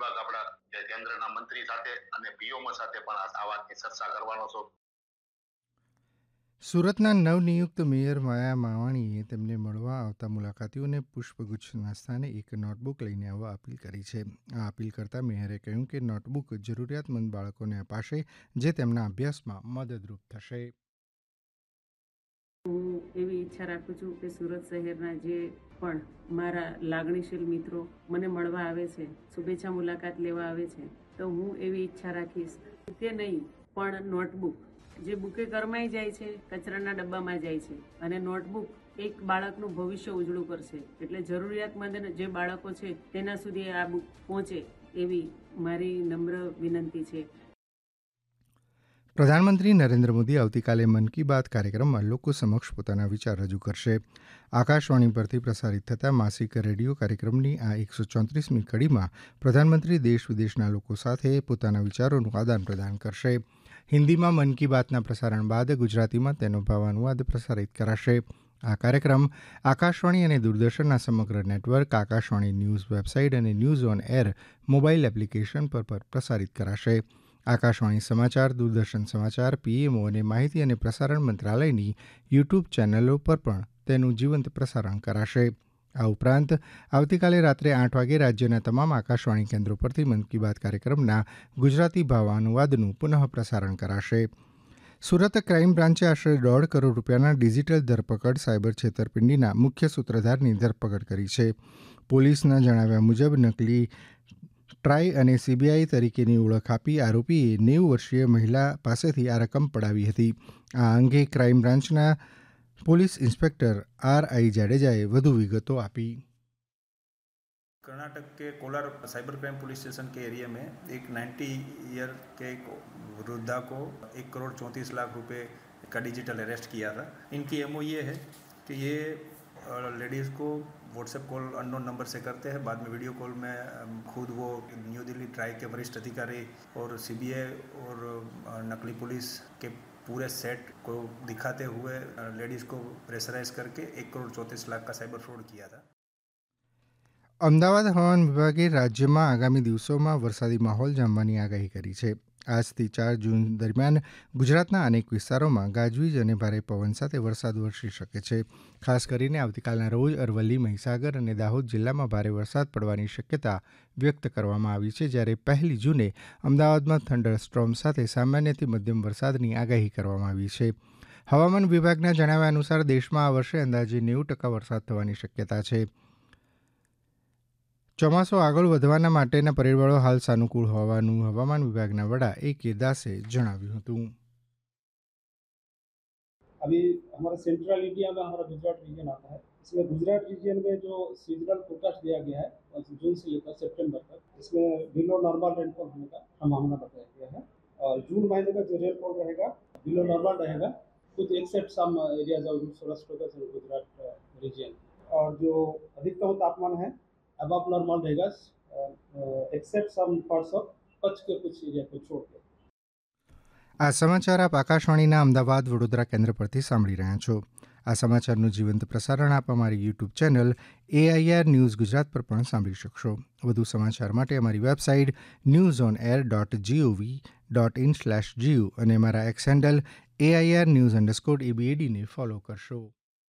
વિભાગ આપણા કેન્દ્રના મંત્રી સાથે અને પીઓમાં સાથે પણ આ વાતની ચર્ચા કરવાનો છું. સુરતના નવનિયુક્ત મેયર માયા માવાણીએ તેમને મળવા આવતા મુલાકાતીઓને પુષ્પગુચ્છના સ્થાને એક નોટબુક લઈને આવવા અપીલ કરી છે. આ અપીલ કરતા મેયરે કહ્યું કે નોટબુક જરૂરિયાતમંદ બાળકોને અપાશે, જે તેમના અભ્યાસમાં મદદરૂપ થશે. હું એવી ઈચ્છા રાખું છું કે સુરત શહેરના જે પણ મારા લાગણીશીલ મિત્રો મને મળવા આવે છે, શુભેચ્છા મુલાકાત લેવા આવે છે, તો હું એવી ઈચ્છા રાખીશ કે નહીં પણ નોટબુક જે બુકે કરમાઈ જાય છે, કચરાના ડબ્બામાં જાય છે, અને નોટબુક એક બાળકનું ભવિષ્ય ઉજળું કરશે. એટલે જરૂરિયાતમંદ જે બાળકો છે તેના સુધી આ બુક પહોંચે એવી મારી નમ્ર વિનંતી છે. પ્રધાનમંત્રી નરેન્દ્ર મોદી આવતીકાલે મન કી બાત કાર્યક્રમમાં લોકો સમક્ષ પોતાના વિચાર રજૂ કરશે. આકાશવાણી પરથી પ્રસારિત થતા માસિક રેડિયો કાર્યક્રમની આ 134મી કડીમાં પ્રધાનમંત્રી દેશ વિદેશના લોકો સાથે પોતાના વિચારોનું આદાન પ્રદાન કરશે. હિન્દીમાં મન કી બાતના પ્રસારણ બાદ ગુજરાતીમાં તેનો ભાવાનુવાદ પ્રસારિત કરાશે. આ કાર્યક્રમ આકાશવાણી અને દૂરદર્શનના સમગ્ર નેટવર્ક, આકાશવાણી ન્યૂઝ વેબસાઇટ અને news on air mobile application પર પ્રસારિત કરાશે. આકાશવાણી સમાચાર, દૂરદર્શન સમાચાર, પીએમઓ અને માહિતી અને પ્રસારણ મંત્રાલયની યુટ્યુબ ચેનલો પર પણ તેનું જીવંત પ્રસારણ કરાશે. આ ઉપરાંત આવતીકાલે રાત્રે 8 વાગે રાજ્યના તમામ આકાશવાણી કેન્દ્રો પરથી મન કી બાત કાર્યક્રમના ગુજરાતી ભાવાનુવાદનું પુનઃ પ્રસારણ કરાશે. સુરત ક્રાઇમ બ્રાન્ચે આશરે 1.5 કરોડ રૂપિયાના ડિજિટલ ધરપકડ સાયબર છેતરપિંડીના મુખ્ય સૂત્રધારની ધરપકડ કરી છે. પોલીસના જણાવ્યા મુજબ નકલી ટ્રાય અને સીબીઆઈ તરીકેની ઓળખ આપી આરોપીએ 90 વર્ષીય મહિલા પાસેથી આ રકમ પડાવી હતી. આ અંગે ક્રાઇમ બ્રાન્ચના पुलिस इंस्पेक्टर R.I. जाडेजाए વધુ વિગતો આપી. कर्नाटक के Kolar cyber crime police station के एरिया में एक 90 ईयर के एक वृद्धा को 1 करोड़ 34 लाख रुपए का डिजिटल अरेस्ट किया था. इनकी एमओ ये है कि ये लेडीज़ को व्हाट्सएप कॉल अननोन नंबर से करते हैं, बाद में वीडियो कॉल में खुद वो न्यू दिल्ली ट्राई के वरिष्ठ अधिकारी और सीबीआई और नकली पुलिस के पूरे सेट को दिखाते हुए लेडीज़ को प्रेशराइज करके 1 करोड़ 34 लाख का साइबर फ्रॉड किया था. અમદાવાદ હવામાન વિભાગે રાજ્યમાં આગામી દિવસોમાં વરસાદી માહોલ જામવાની આગાહી કરી છે. આજથી 4 જૂન દરમિયાન ગુજરાતના અનેક વિસ્તારોમાં ગાજવીજ અને ભારે પવન સાથે વરસાદ વરસી શકે છે. ખાસ કરીને આવતીકાલના રોજ અરવલ્લી, મહીસાગર અને દાહોદ જિલ્લામાં ભારે વરસાદ પડવાની શક્યતા વ્યક્ત કરવામાં આવી છે. જ્યારે 1 જૂને અમદાવાદમાં થંડરસ્ટોર્મ સાથે સામાન્યથી મધ્યમ વરસાદની આગાહી કરવામાં આવી છે. હવામાન વિભાગના જણાવ્યા અનુસાર દેશમાં આ વર્ષે અંદાજે 90% વરસાદ થવાની શક્યતા છે. ચોમાસું આગળ વધવાના માટેના પરિબળો હાલ સાનુકૂળ હોવાનું હવામાન વિભાગના વડા A.K. દાસે જણાવ્યું હતું. अभी हमारा सेंट्रल इंडिया में हमारा गुजरात रीजन आता है. इसमें गुजरात रीजन में जो सीजनल फोरकास्ट दिया गया है जून से लेकर सितंबर तक, इसमें बिलो नॉर्मल रेनफॉल होने का संभावना बताया गया है. और जून महीने का जो रेनफॉल रहेगा बिलो नॉर्मल रहेगा, कुछ except some areas of Saurashtra Gujarat reason. और जो अधिकतम तापमान है अबव नॉर्मल रहेगा except some parts of Kutch के कुछ एरिया को छोड़कर. આ સમાચાર આપ આકાશવાણીના અમદાવાદ વડોદરા કેન્દ્ર પરથી સાંભળી રહ્યા છો. આ સમાચારનું જીવંત પ્રસારણ આપ અમારી YouTube channel AIR news Gujarat પર પણ સાંભળી શકશો. વધુ સમાચાર માટે અમારી વેબસાઇટ newsonair.gov.in/gu અને અમારા એક્સ હેન્ડલ AIR_news_ABAD ને ફોલો કરશો.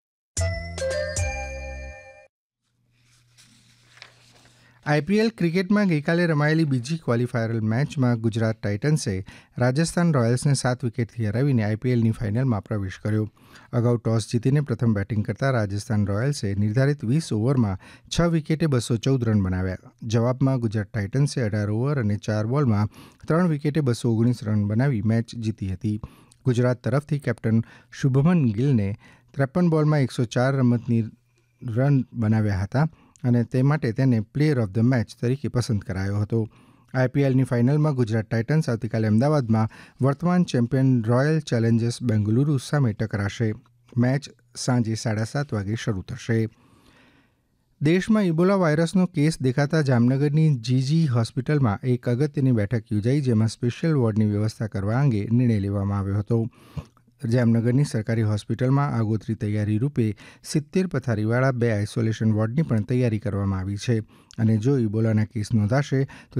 આઈપીએલ ક્રિકેટમાં ગઈકાલે રમાયેલી બીજી ક્વોલિફાયર મેચમાં ગુજરાત ટાઇટન્સે રાજસ્થાન રોયલ્સને 7 વિકેટથી હરાવીને આઈપીએલની ફાઇનલમાં પ્રવેશ કર્યો. અગાઉ ટોસ જીતીને પ્રથમ બેટિંગ કરતા રાજસ્થાન રોયલ્સે નિર્ધારિત 20 ઓવરમાં 6 વિકેટે 214 રન બનાવ્યા. જવાબમાં ગુજરાત ટાઇટન્સે 18 ઓવર અને 4 બોલમાં 3 વિકેટે 219 રન બનાવી મેચ જીતી હતી. ગુજરાત તરફથી કેપ્ટન શુભમન ગિલને 53 બોલમાં 104 રન બનાવ્યા હતા અને તે માટે તેને પ્લેયર ઓફ ધ મેચ તરીકે પસંદ કરાયો હતો. આઈપીએલની ફાઇનલમાં ગુજરાત ટાઇટન્સ આવતીકાલે અમદાવાદમાં વર્તમાન ચેમ્પિયન રોયલ ચેલેન્જર્સ બેંગલુરુ સામે ટકરાશે. મેચ સાંજે 7:30 વાગે શરૂ થશે. દેશમાં ઇબોલા વાયરસનો કેસ દેખાતા જામનગરની જીજી હોસ્પિટલમાં એક અગત્યની બેઠક યોજાઈ, જેમાં સ્પેશિયલ વોર્ડની વ્યવસ્થા કરવા અંગે નિર્ણય લેવામાં આવ્યો હતો. જામનગરની સરકારી હોસ્પિટલમાં આગોતરી તૈયારી રૂપે 70 પથારીવાળા 2 આઇસોલેશન વોર્ડની પણ તૈયારી કરવામાં આવી છે અને જો ઇબોલાના કેસ નોંધાશે તો